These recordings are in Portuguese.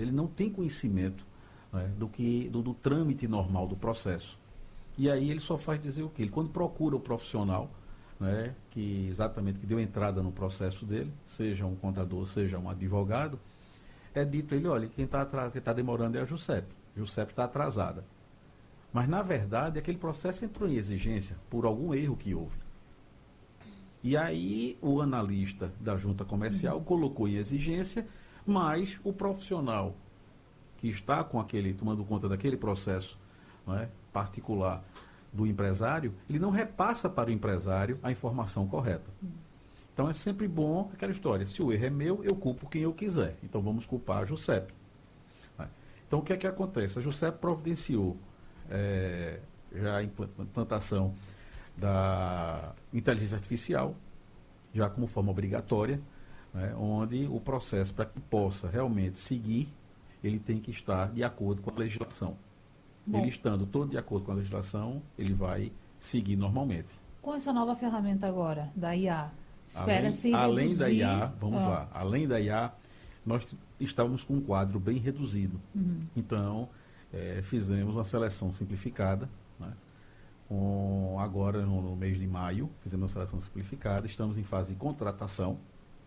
ele não tem conhecimento, né, do trâmite normal do processo. E aí ele só faz dizer o quê? Ele, quando procura o profissional, né, que deu entrada no processo dele, seja um contador, seja um advogado, é dito a ele, olha, quem está demorando é a JUSEP. A JUSEP está atrasada. Mas, na verdade, aquele processo entrou em exigência por algum erro que houve. E aí o analista da junta comercial colocou em exigência, mas o profissional que está tomando conta daquele processo, não é, particular do empresário, ele não repassa para o empresário a informação correta. Então é sempre bom aquela história, se o erro é meu, eu culpo quem eu quiser. Então vamos culpar a JUSEP. Então o que é que acontece? A JUSEP providenciou já a implantação da inteligência artificial, já como forma obrigatória, né, onde o processo, para que possa realmente seguir, ele tem que estar de acordo com a legislação. Bom, ele estando todo de acordo com a legislação, ele vai seguir normalmente. com essa nova ferramenta agora, da IA, espera-se além reduzir... da IA, vamos lá, além da IA, nós estávamos com um quadro bem reduzido. Então, fizemos uma seleção simplificada, né? Agora no mês de maio, fizemos uma seleção simplificada, estamos em fase de contratação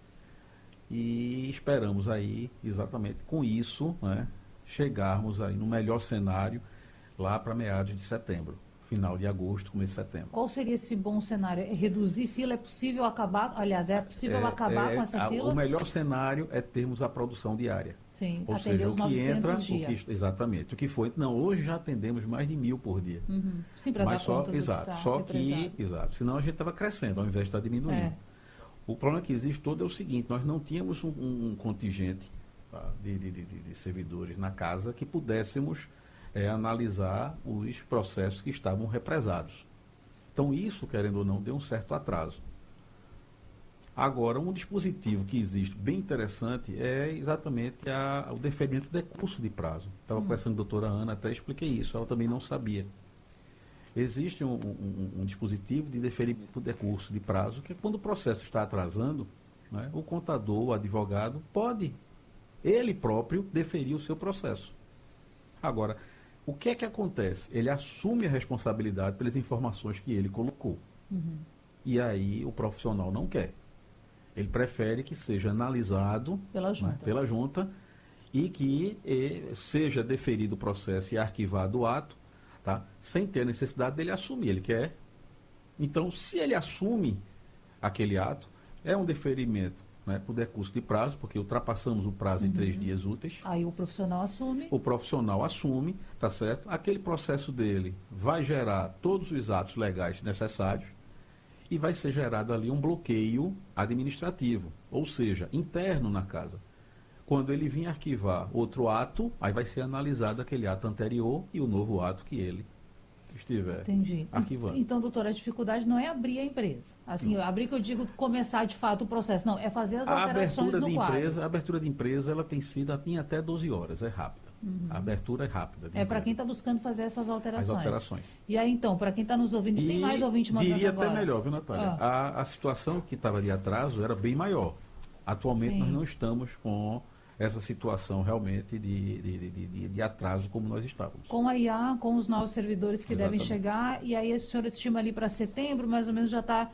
e esperamos aí, exatamente com isso, né, chegarmos aí no melhor cenário lá para meados de setembro, final de agosto, começo de setembro. Qual seria esse bom cenário? É reduzir fila? É possível acabar, aliás, é possível acabar com essa fila? O melhor cenário é termos a produção diária. Sim, ou atender seja, os o que 900 entra, dia. Exatamente, o que foi, não, hoje já atendemos mais de 1.000 por dia. Sim, para dar conta do exato, só que, senão a gente estava crescendo, ao invés de estar diminuindo. O problema que existe todo é o seguinte, nós não tínhamos um contingente, tá, de servidores na casa que pudéssemos analisar os processos que estavam represados. Então isso, querendo ou não, deu um certo atraso. Agora, um dispositivo que existe bem interessante é exatamente o deferimento de decurso de prazo. Estava conversando com a doutora Ana, até expliquei isso, ela também não sabia. Existe um dispositivo de deferimento de decurso de prazo, que quando o processo está atrasando, né, o contador, o advogado, pode, ele próprio, deferir o seu processo. Agora, o que é que acontece? Ele assume a responsabilidade pelas informações que ele colocou. E aí o profissional não quer. Ele prefere que seja analisado pela junta e que seja deferido o processo e arquivado o ato, tá, sem ter a necessidade dele assumir. Ele quer. Então, se ele assume aquele ato, é um deferimento, né, por decurso de prazo, porque ultrapassamos o prazo em 3 dias úteis. Aí o profissional assume. O profissional assume, tá certo? Aquele processo dele vai gerar todos os atos legais necessários e vai ser gerado ali um bloqueio administrativo, ou seja, interno na casa. Quando ele vir arquivar outro ato, aí vai ser analisado aquele ato anterior e o novo ato que ele estiver arquivando. Então, doutora, a dificuldade não é abrir a empresa. Assim, abrir que eu digo começar de fato o processo. Não, é fazer as alterações no quadro. A abertura de empresa, ela tem sido em até 12 horas, é rápida. A abertura é rápida. É para quem está buscando fazer essas alterações. As alterações. E aí, então, para quem está nos ouvindo, tem mais ouvinte mandando diria agora. Até melhor, viu, Natália? A situação que estava de atraso era bem maior. Atualmente, nós não estamos com essa situação realmente de atraso como nós estávamos. Com a IA, com os novos servidores que devem chegar, e aí a senhora estima ali para setembro, mais ou menos já está...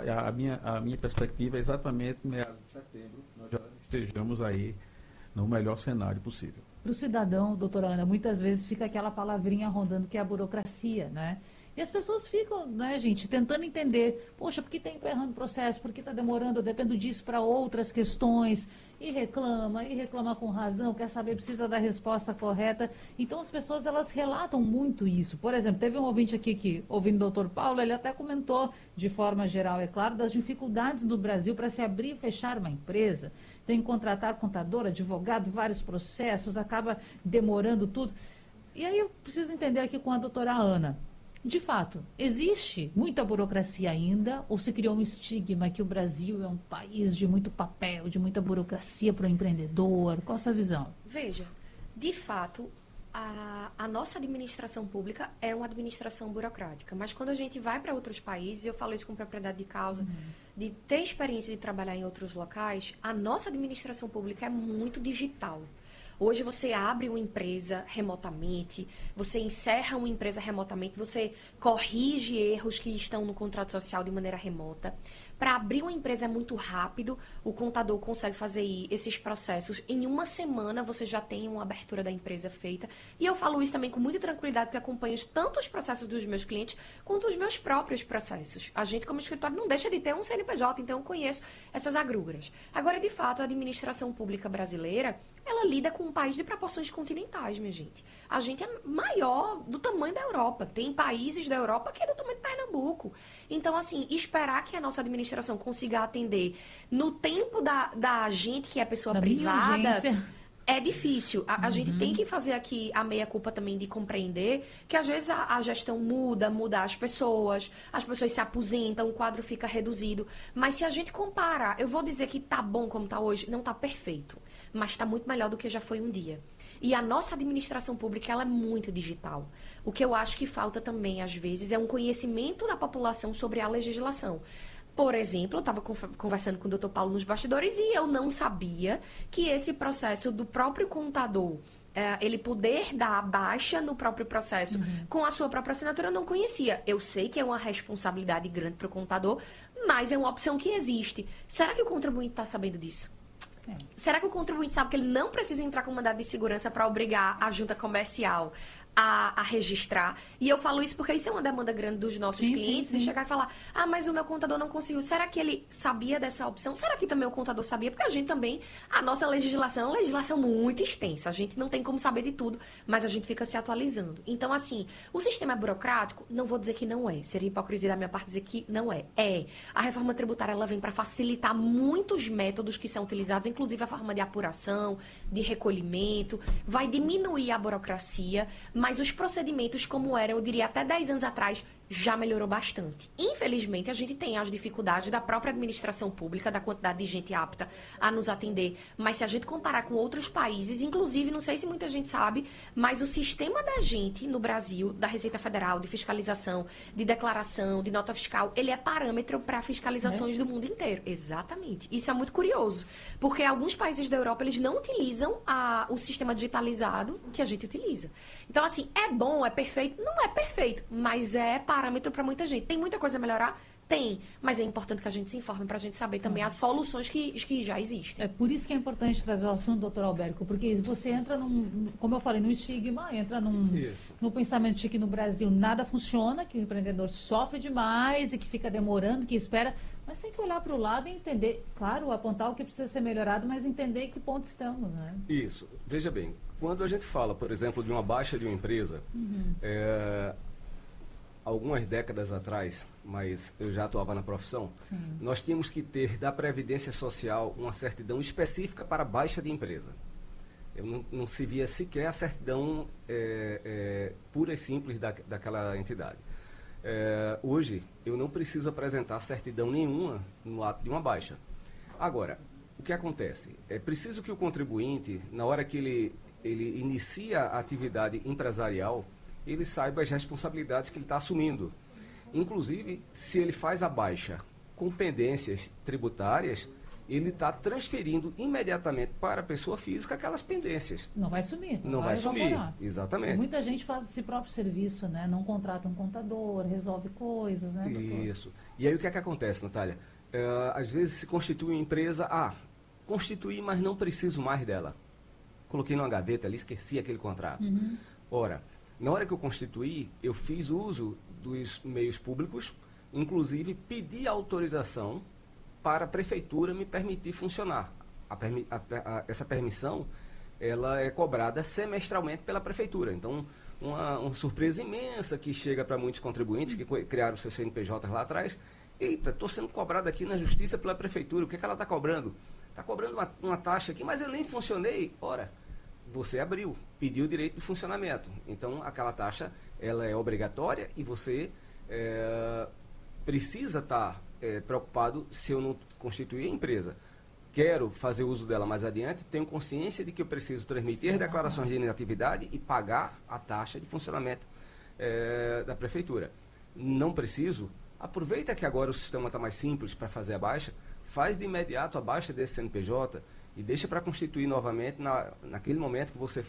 A minha perspectiva é exatamente meados de setembro, nós já estejamos aí no melhor cenário possível. Para o cidadão, doutora Ana, muitas vezes fica aquela palavrinha rondando que é a burocracia, né? E as pessoas ficam, né, gente, tentando entender, poxa, por que está emperrando o processo, por que está demorando, eu dependo disso para outras questões, e reclama com razão, quer saber, precisa da resposta correta. Então as pessoas, elas relatam muito isso. Por exemplo, teve um ouvinte aqui que, ouvindo o doutor Paulo, ele até comentou, de forma geral, é claro, das dificuldades do Brasil para se abrir e fechar uma empresa. Tem que contratar contador, advogado, vários processos, acaba demorando tudo. E aí eu preciso entender aqui com a doutora Ana. De fato, existe muita burocracia ainda, ou se criou um estigma que o Brasil é um país de muito papel, de muita burocracia para o empreendedor? Qual a sua visão? Veja, de fato, a nossa administração pública é uma administração burocrática, mas quando a gente vai para outros países, eu falo isso com propriedade de causa, de ter experiência de trabalhar em outros locais, a nossa administração pública é muito digital. Hoje você abre uma empresa remotamente, você encerra uma empresa remotamente, você corrige erros que estão no contrato social de maneira remota. Para abrir uma empresa é muito rápido, o contador consegue fazer esses processos. Em uma semana você já tem uma abertura da empresa feita. E eu falo isso também com muita tranquilidade, porque acompanho tanto os processos dos meus clientes, quanto os meus próprios processos. A gente, como escritório, não deixa de ter um CNPJ, então eu conheço essas agruras. Agora, de fato, a administração pública brasileira, ela lida com um país de proporções continentais, minha gente. A gente é maior do tamanho da Europa. Tem países da Europa que é do tamanho de Pernambuco. Então, assim, esperar que a nossa administração consiga atender no tempo da gente, que é pessoa privada, é difícil. A gente tem que fazer aqui a meia-culpa também de compreender que, às vezes, a gestão muda as pessoas se aposentam, o quadro fica reduzido. Mas se a gente comparar, eu vou dizer que tá bom como tá hoje, não tá perfeito, mas está muito melhor do que já foi um dia. E a nossa administração pública, ela é muito digital. O que eu acho que falta também, às vezes, é um conhecimento da população sobre a legislação. Por exemplo, eu estava conversando com o Dr. Paulo nos bastidores e eu não sabia que esse processo do próprio contador, ele poder dar a baixa no próprio processo com a sua própria assinatura, eu não conhecia. Eu sei que é uma responsabilidade grande para o contador, mas é uma opção que existe. Será que o contribuinte está sabendo disso? Será que o contribuinte sabe que ele não precisa entrar com mandado de segurança para obrigar a junta comercial a registrar? E eu falo isso porque isso é uma demanda grande dos nossos clientes, de chegar e falar, mas o meu contador não conseguiu. Será que ele sabia dessa opção? Será que também o contador sabia? Porque a gente também, a nossa legislação é uma legislação muito extensa. A gente não tem como saber de tudo, mas a gente fica se atualizando. Então, assim, o sistema é burocrático? Não vou dizer que não é. Seria hipocrisia da minha parte dizer que não é. É. A reforma tributária, ela vem para facilitar muitos métodos que são utilizados, inclusive a forma de apuração, de recolhimento, vai diminuir a burocracia, mas os procedimentos como eram, eu diria, até 10 anos atrás, já melhorou bastante. Infelizmente, a gente tem as dificuldades da própria administração pública, da quantidade de gente apta a nos atender. Mas se a gente comparar com outros países, inclusive, não sei se muita gente sabe, mas o sistema da gente no Brasil, da Receita Federal, de fiscalização, de declaração, de nota fiscal, ele é parâmetro para fiscalizações do mundo inteiro. Exatamente. Isso é muito curioso, porque alguns países da Europa, eles não utilizam o sistema digitalizado que a gente utiliza. Então, assim, é bom, é perfeito? Não é perfeito, mas é parâmetro para muita gente. Tem muita coisa a melhorar? Tem, mas é importante que a gente se informe para a gente saber também as soluções que já existem. É por isso que é importante trazer o assunto, doutor Alberto, porque você entra como eu falei, no estigma, entra no pensamento de que no Brasil nada funciona, que o empreendedor sofre demais e que fica demorando, que espera, mas tem que olhar para o lado e entender, claro, apontar o que precisa ser melhorado, mas entender em que ponto estamos, né? Isso. Veja bem, quando a gente fala, por exemplo, de uma baixa de uma empresa, algumas décadas atrás, mas eu já atuava na profissão, nós tínhamos que ter da Previdência Social uma certidão específica para baixa de empresa. Não se via sequer a certidão pura e simples daquela entidade. Hoje, eu não preciso apresentar certidão nenhuma no ato de uma baixa. Agora, o que acontece? É preciso que o contribuinte, na hora que ele inicia a atividade empresarial, ele saiba as responsabilidades que ele está assumindo. Inclusive, se ele faz a baixa com pendências tributárias, ele está transferindo imediatamente para a pessoa física aquelas pendências. Não vai sumir. Não vai sumir, exatamente. Muita gente faz esse próprio serviço, né? Não contrata um contador, resolve coisas, né, doutor? Isso. E aí o que é que acontece, Natália? Às vezes se constitui uma empresa, constituí, mas não preciso mais dela. Coloquei numa gaveta ali, esqueci aquele contrato. Ora, na hora que eu constituí, eu fiz uso dos meios públicos, inclusive pedi autorização para a prefeitura me permitir funcionar. Essa permissão, ela é cobrada semestralmente pela prefeitura. Então, uma surpresa imensa que chega para muitos contribuintes que criaram seus CNPJs lá atrás. Eita, estou sendo cobrado aqui na justiça pela prefeitura. O que ela está cobrando? Está cobrando uma taxa aqui, mas eu nem funcionei. Ora, você abriu, pediu o direito de funcionamento. Então, aquela taxa, ela é obrigatória e você precisa estar preocupado se eu não constituir a empresa. Quero fazer uso dela mais adiante, tenho consciência de que eu preciso transmitir declarações de inatividade e pagar a taxa de funcionamento da prefeitura. Não preciso, aproveita que agora o sistema está mais simples para fazer a baixa, faz de imediato a baixa desse CNPJ e deixa para constituir novamente naquele momento que você